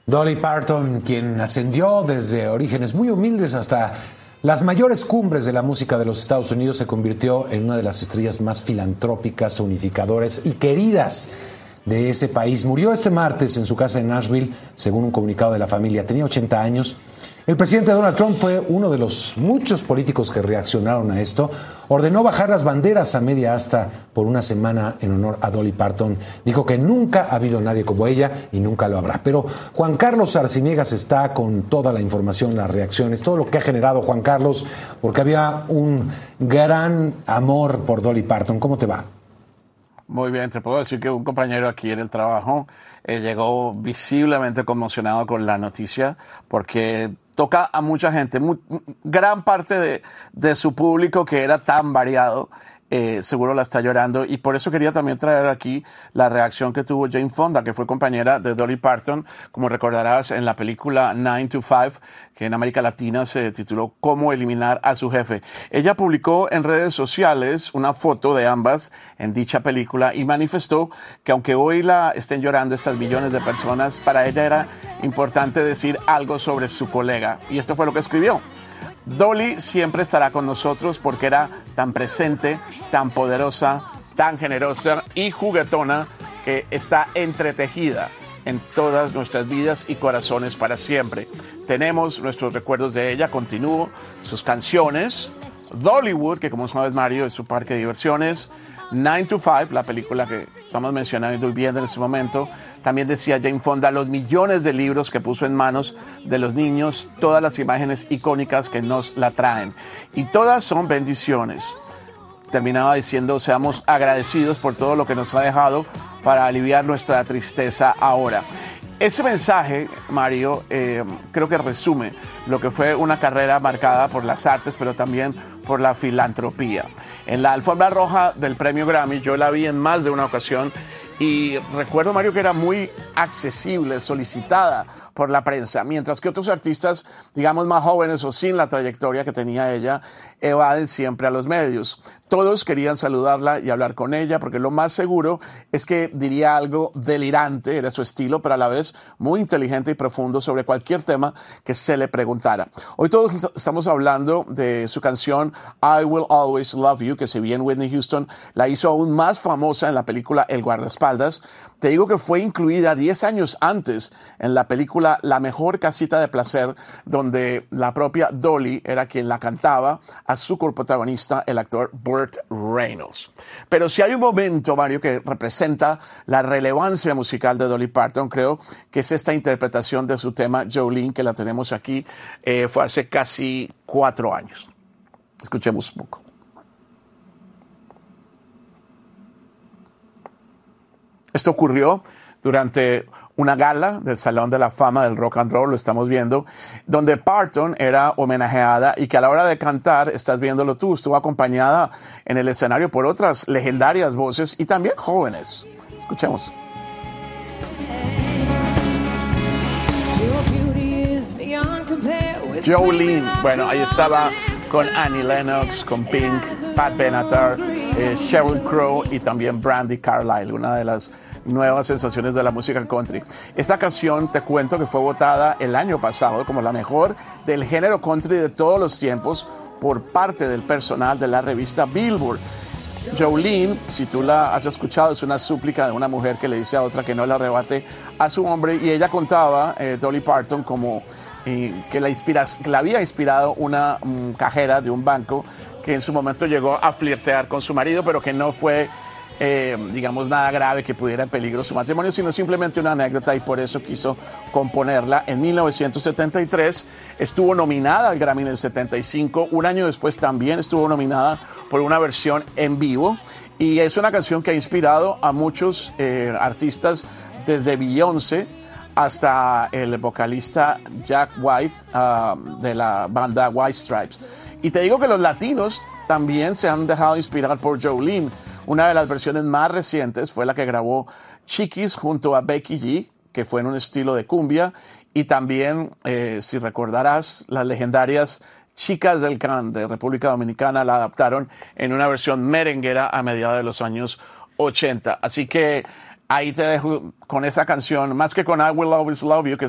Dolly Parton, quien ascendió desde orígenes muy humildes hasta las mayores cumbres de la música de los Estados Unidos, se convirtió en una de las estrellas más filantrópicas, unificadoras y queridas de ese país. Murió este martes en su casa en Nashville, según un comunicado de la familia. Tenía 80 años. El presidente Donald Trump fue uno de los muchos políticos que reaccionaron a esto. Ordenó bajar las banderas a media asta por una semana en honor a Dolly Parton. Dijo que nunca ha habido nadie como ella y nunca lo habrá. Pero Juan Carlos Arciniegas está con toda la información, las reacciones, todo lo que ha generado Juan Carlos, porque había un gran amor por Dolly Parton. ¿Cómo te va? Muy bien, te puedo decir que un compañero aquí en el trabajo llegó visiblemente conmocionado con la noticia porque toca a mucha gente, gran parte de su público que era tan variado, seguro la está llorando, y por eso quería también traer aquí la reacción que tuvo Jane Fonda, que fue compañera de Dolly Parton, como recordarás en la película 9 to 5, que en América Latina se tituló Cómo eliminar a su jefe. Ella publicó en redes sociales una foto de ambas en dicha película y manifestó que aunque hoy la estén llorando estas millones de personas, para ella era importante decir algo sobre su colega, y esto fue lo que escribió. Dolly siempre estará con nosotros porque era tan presente, tan poderosa, tan generosa y juguetona que está entretejida en todas nuestras vidas y corazones para siempre. Tenemos nuestros recuerdos de ella, continúo, sus canciones, Dollywood, que como sabes Mario es su parque de diversiones, 9 to 5, la película que estamos mencionando y viendo en este momento. También decía Jane Fonda, los millones de libros que puso en manos de los niños, todas las imágenes icónicas que nos la traen. Y todas son bendiciones. Terminaba diciendo, seamos agradecidos por todo lo que nos ha dejado para aliviar nuestra tristeza ahora. Ese mensaje, Mario, creo que resume lo que fue una carrera marcada por las artes, pero también por la filantropía. En la alfombra roja del premio Grammy, yo la vi en más de una ocasión, y recuerdo, Mario, que era muy accesible, solicitada por la prensa, mientras que otros artistas, digamos, más jóvenes o sin la trayectoria que tenía ella, evaden siempre a los medios. Todos querían saludarla y hablar con ella, porque lo más seguro es que diría algo delirante, era su estilo, pero a la vez muy inteligente y profundo sobre cualquier tema que se le preguntara. Hoy todos estamos hablando de su canción I Will Always Love You, que si bien Whitney Houston la hizo aún más famosa en la película El guardaespaldas, te digo que fue incluida 10 años antes en la película La mejor casita de placer, donde la propia Dolly era quien la cantaba a su coprotagonista, el actor Burt Reynolds. Pero si hay un momento, Mario, que representa la relevancia musical de Dolly Parton, creo que es esta interpretación de su tema Jolene, que la tenemos aquí, fue hace casi 4 años. Escuchemos un poco. Esto ocurrió durante una gala del Salón de la Fama del Rock and Roll, lo estamos viendo, donde Parton era homenajeada y que a la hora de cantar, estás viéndolo tú, estuvo acompañada en el escenario por otras legendarias voces y también jóvenes. Escuchemos. Jolene, bueno, ahí estaba con Annie Lennox, con Pink, Pat Benatar, Sheryl Crow y también Brandi Carlile, una de las nuevas sensaciones de la música country. Esta canción, te cuento que fue votada el año pasado como la mejor del género country de todos los tiempos por parte del personal de la revista Billboard. Jolene, si tú la has escuchado, es una súplica de una mujer que le dice a otra que no le arrebate a su hombre, y ella contaba, Dolly Parton, como que la había inspirado una cajera de un banco que en su momento llegó a flirtear con su marido, pero que no fue, digamos, nada grave que pudiera en peligro su matrimonio, sino simplemente una anécdota, y por eso quiso componerla. En 1973 estuvo nominada al Grammy en el 75, un año después también estuvo nominada por una versión en vivo, y es una canción que ha inspirado a muchos artistas, desde Beyoncé hasta el vocalista Jack White de la banda White Stripes. Y te digo que los latinos también se han dejado inspirar por Jolene. Una de las versiones más recientes fue la que grabó Chiquis junto a Becky G, que fue en un estilo de cumbia, y también, si recordarás, las legendarias Chicas del Can de República Dominicana la adaptaron en una versión merenguera a mediados de los años 80. Así que ahí te dejo con esa canción, más que con I Will Always Love You, que